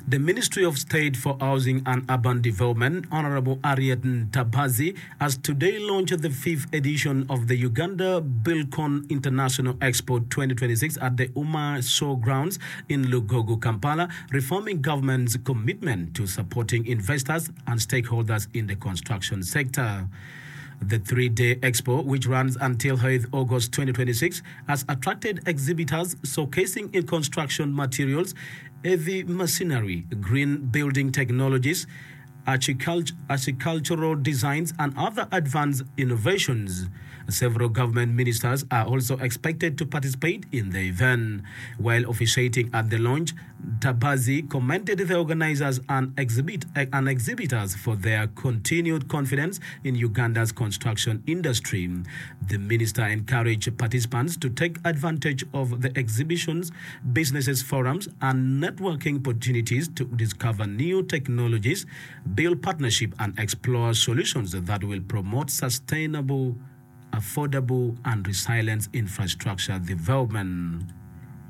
The Ministry of State for Housing and Urban Development, Honorable Harriet Ntabazi, has today launched the 5th edition of the Uganda Buildcon International Expo 2026 at the Umar Showgrounds in Lugogo, Kampala, reforming government's commitment to supporting investors and stakeholders in the construction sector. The 3-day expo, which runs until August 2026, has attracted exhibitors showcasing in construction materials, heavy machinery, green building technologies, architectural designs, and other advanced innovations. Several government ministers are also expected to participate in the event. While officiating at the launch, Ntabazi commended the organizers and exhibitors for their continued confidence in Uganda's construction industry. The minister encouraged participants to take advantage of the exhibitions, businesses forums, and networking opportunities to discover new technologies, build partnership, and explore solutions that will promote sustainable, affordable, and resilient infrastructure development.